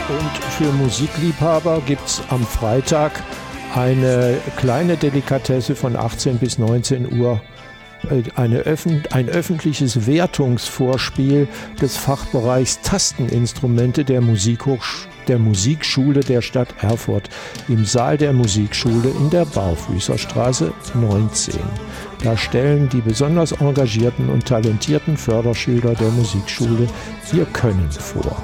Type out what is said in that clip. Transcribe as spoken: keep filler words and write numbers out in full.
Und für Musikliebhaber gibt es am Freitag eine kleine Delikatesse von achtzehn bis neunzehn Uhr. Eine Öffn- ein öffentliches Wertungsvorspiel des Fachbereichs Tasteninstrumente der, Musikhochsch- der Musikschule der Stadt Erfurt im Saal der Musikschule in der Barfüßerstraße neunzehn. Da stellen die besonders engagierten und talentierten Förderschüler der Musikschule ihr Können vor.